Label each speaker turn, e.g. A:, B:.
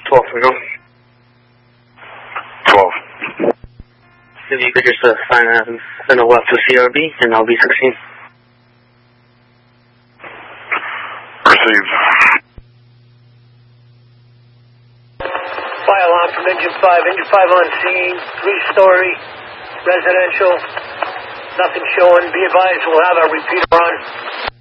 A: 12 for now.
B: 12.
A: If you could just send a left to CRB and I'll be 16.
B: Received.
C: Fire alarm from Engine 5. Engine 5 on scene, 3-story, residential. Nothing showing. Be advised, we'll have a repeater on.